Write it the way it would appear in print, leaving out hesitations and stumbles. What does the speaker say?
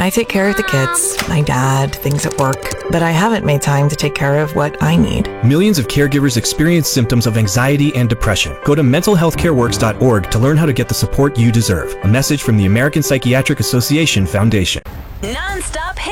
I take care of the kids, my dad, things at work, but I haven't made time to take care of what I need. Millions of caregivers experience symptoms of anxiety and depression. Go to mentalhealthcareworks.org to learn how to get the support you deserve. A message from the American Psychiatric Association Foundation. Non-stop hits.